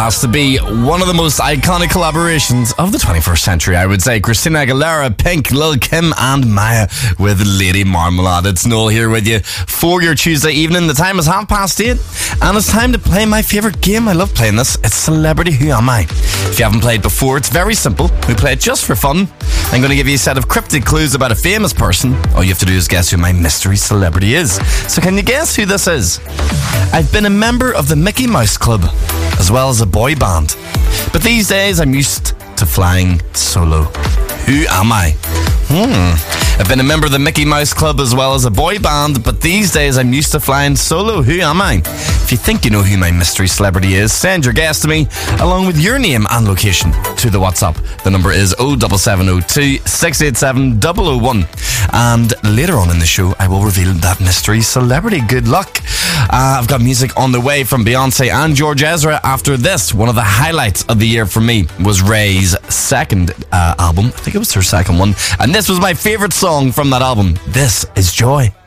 has to be one of the most iconic collaborations of the 21st century, I would say. Christina Aguilera, Pink, Lil Kim and Maya with Lady Marmalade. It's Noel here with you for your Tuesday evening. The time is 8:30 and it's time to play my favourite game. I love playing this. It's Celebrity Who Am I? If you haven't played before, it's very simple. We play it just for fun. I'm going to give you a set of cryptic clues about a famous person. All you have to do is guess who my mystery celebrity is. So can you guess who this is? I've been a member of the Mickey Mouse Club as well as a boy band, but these days I'm used to flying solo. Who am I? I've been a member of the Mickey Mouse Club as well as a boy band, but these days I'm used to flying solo. Who am I? If you think you know who my mystery celebrity is, send your guess to me along with your name and location to the WhatsApp. The number is 07702 687 001. And later on in the show, I will reveal that mystery celebrity. Good luck. I've got music on the way from Beyonce and George Ezra after this. One of the highlights of the year for me was Ray's second album. I think it was her second one. And this was my favourite song from that album. This is Joy.